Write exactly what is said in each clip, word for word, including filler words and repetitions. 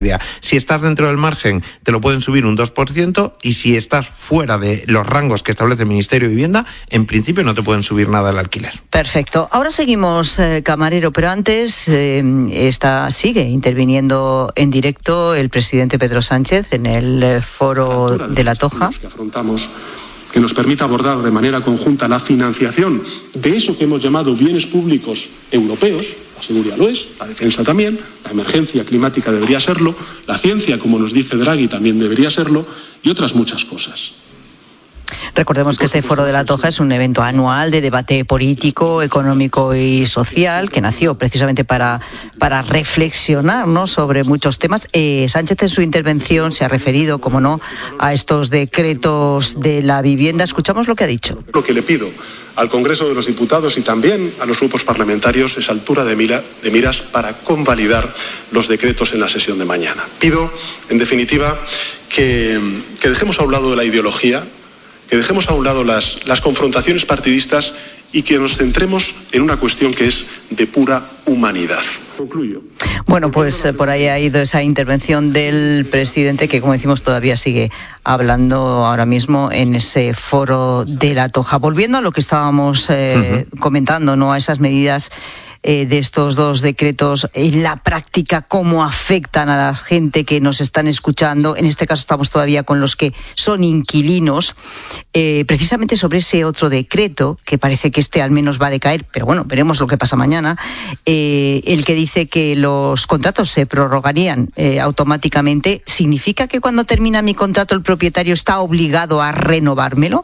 Si estás dentro del margen, te lo pueden subir un dos por ciento, y si estás fuera de los rangos que establece el Ministerio de Vivienda, en principio no te pueden subir nada el alquiler. Perfecto. Ahora seguimos, eh, Camarero, pero antes eh, está, sigue interviniendo en directo el presidente Pedro Sánchez en el eh, foro de, de la Toja. Que afrontamos, que nos permita abordar de manera conjunta la financiación de eso que hemos llamado bienes públicos europeos. La seguridad lo es, la defensa también, la emergencia climática debería serlo, la ciencia, como nos dice Draghi, también debería serlo, y otras muchas cosas. Recordemos que este Foro de la Toja es un evento anual de debate político, económico y social que nació precisamente para, para reflexionar, ¿no?, sobre muchos temas. Eh, Sánchez en su intervención se ha referido, como no, a estos decretos de la vivienda. Escuchamos lo que ha dicho. Lo que le pido al Congreso de los Diputados y también a los grupos parlamentarios es altura de, mira, de miras para convalidar los decretos en la sesión de mañana. Pido, en definitiva, que, que dejemos a un lado la ideología, que dejemos a un lado las, las confrontaciones partidistas y que nos centremos en una cuestión que es de pura humanidad. Concluyo. Bueno, pues eh, por ahí ha ido esa intervención del presidente que, como decimos, todavía sigue hablando ahora mismo en ese Foro de la Toja. Volviendo a lo que estábamos eh, uh-huh. comentando, ¿no?, a esas medidas Eh, de estos dos decretos en la práctica, cómo afectan a la gente que nos están escuchando. En este caso estamos todavía con los que son inquilinos, eh, precisamente sobre ese otro decreto, que parece que este al menos va a decaer, pero bueno, veremos lo que pasa mañana, eh, el que dice que los contratos se prorrogarían eh, automáticamente. ¿Significa que cuando termina mi contrato el propietario está obligado a renovármelo?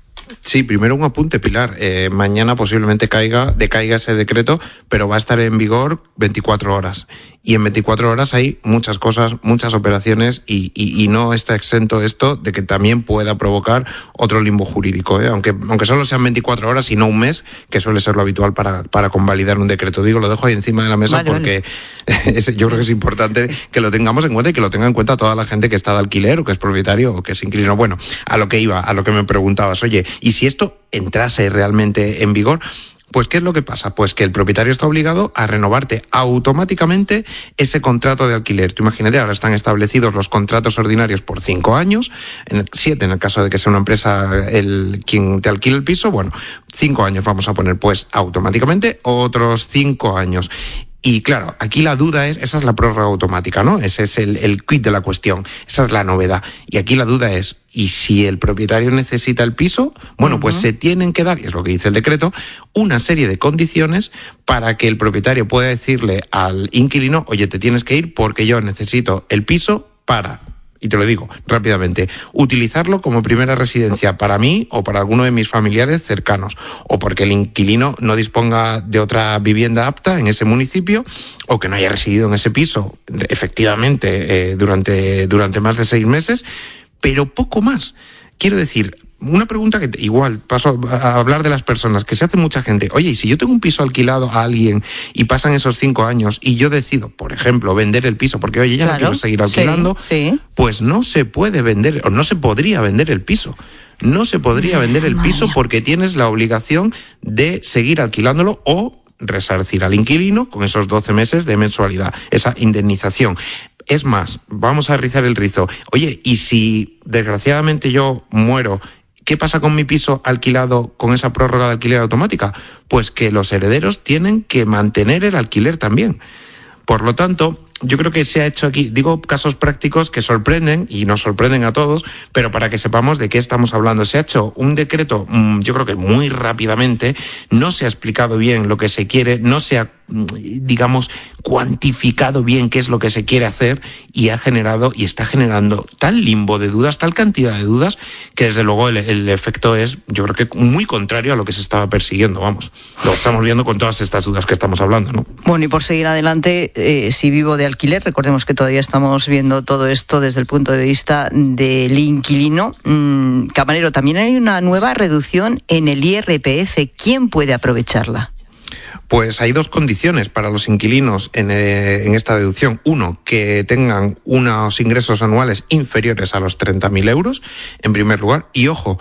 Sí, primero un apunte, Pilar. Eh, mañana posiblemente caiga, decaiga ese decreto, pero va a estar en vigor veinticuatro horas. Y en veinticuatro horas hay muchas cosas, muchas operaciones, y, y, y no está exento esto de que también pueda provocar otro limbo jurídico, ¿eh? Aunque, aunque solo sean veinticuatro horas y no un mes, que suele ser lo habitual para, para convalidar un decreto. Digo, lo dejo ahí encima de la mesa, vale, porque vale. es, yo creo que es importante que lo tengamos en cuenta y que lo tenga en cuenta toda la gente que está de alquiler o que es propietario o que es inquilino. Bueno, a lo que iba, a lo que me preguntabas, oye, ¿y si esto entrase realmente en vigor? Pues, ¿qué es lo que pasa? Pues que el propietario está obligado a renovarte automáticamente ese contrato de alquiler. Tú imagínate, ahora están establecidos los contratos ordinarios por cinco años, en el, siete en el caso de que sea una empresa el quien te alquile el piso, bueno, cinco años vamos a poner, pues automáticamente otros cinco años. Y claro, aquí la duda es, esa es la prórroga automática, ¿no? Ese es el, el quid de la cuestión, esa es la novedad. Y aquí la duda es, ¿y si el propietario necesita el piso? Bueno, uh-huh. pues se tienen que dar, y es lo que dice el decreto, una serie de condiciones para que el propietario pueda decirle al inquilino, oye, te tienes que ir porque yo necesito el piso para... Y te lo digo rápidamente, utilizarlo como primera residencia para mí o para alguno de mis familiares cercanos, o porque el inquilino no disponga de otra vivienda apta en ese municipio, o que no haya residido en ese piso efectivamente eh, durante, durante más de seis meses, pero poco más. Quiero decir, una pregunta que igual paso a hablar de las personas, que se hace mucha gente. Oye, y si yo tengo un piso alquilado a alguien y pasan esos cinco años y yo decido, por ejemplo, vender el piso porque, oye, ya claro, no quiero seguir alquilando, sí, sí. pues no se puede vender, o no se podría vender el piso. No se podría vender el piso porque tienes la obligación de seguir alquilándolo o resarcir al inquilino con esos doce meses de mensualidad, esa indemnización. Es más, vamos a rizar el rizo. Oye, y si desgraciadamente yo muero, ¿qué pasa con mi piso alquilado con esa prórroga de alquiler automática? Pues que los herederos tienen que mantener el alquiler también. Por lo tanto, yo creo que se ha hecho aquí, digo casos prácticos que sorprenden y nos sorprenden a todos, pero para que sepamos de qué estamos hablando. Se ha hecho un decreto, yo creo que muy rápidamente, no se ha explicado bien lo que se quiere, no se ha, digamos, cuantificado bien qué es lo que se quiere hacer, y ha generado y está generando tal limbo de dudas, tal cantidad de dudas, que desde luego el, el efecto es, yo creo que muy contrario a lo que se estaba persiguiendo, vamos. Lo estamos viendo con todas estas dudas que estamos hablando, ¿no? Bueno, y por seguir adelante, eh, si vivo de alquiler, recordemos que todavía estamos viendo todo esto desde el punto de vista del inquilino. Mm, Camarero, también hay una nueva reducción en el I R P F. ¿Quién puede aprovecharla? Pues hay dos condiciones para los inquilinos en, eh, en esta deducción. Uno, que tengan unos ingresos anuales inferiores a los treinta mil euros, en primer lugar. Y ojo,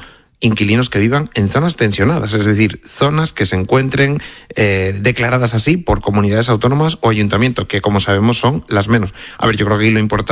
inquilinos que vivan en zonas tensionadas, es decir, zonas que se encuentren eh, declaradas así por comunidades autónomas o ayuntamientos, que como sabemos son las menos. A ver, yo creo que ahí lo importante